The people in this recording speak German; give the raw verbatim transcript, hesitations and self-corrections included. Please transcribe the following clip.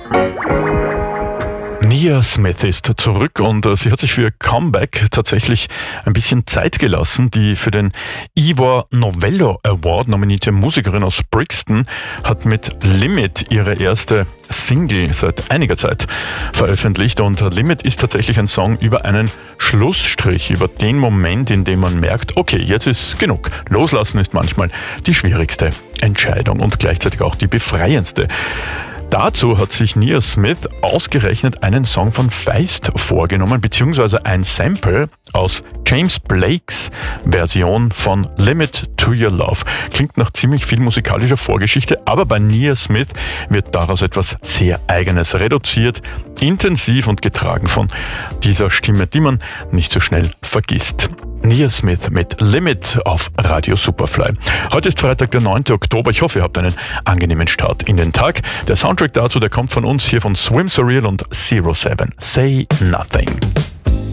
Nia Smith ist zurück und äh, sie hat sich für ihr Comeback tatsächlich ein bisschen Zeit gelassen. Die für den Ivor Novello Award nominierte Musikerin aus Brixton hat mit Limit ihre erste Single seit einiger Zeit veröffentlicht, und Limit ist tatsächlich ein Song über einen Schlussstrich, über den Moment, in dem man merkt, okay, jetzt ist genug. Loslassen ist manchmal die schwierigste Entscheidung und gleichzeitig auch die befreiendste. Dazu hat sich Nia Smith ausgerechnet einen Song von Feist vorgenommen, beziehungsweise ein Sample aus James Blakes Version von Limit to Your Love. Klingt nach ziemlich viel musikalischer Vorgeschichte, aber bei Nia Smith wird daraus etwas sehr Eigenes, reduziert, intensiv und getragen von dieser Stimme, die man nicht so schnell vergisst. Nia Smith mit Limit auf Radio Superfly. Heute ist Freitag, der neunte Oktober. Ich hoffe, ihr habt einen angenehmen Start in den Tag. Der Soundtrack dazu, der kommt von uns hier von Swim Surreal und Zero Seven. Say Nothing.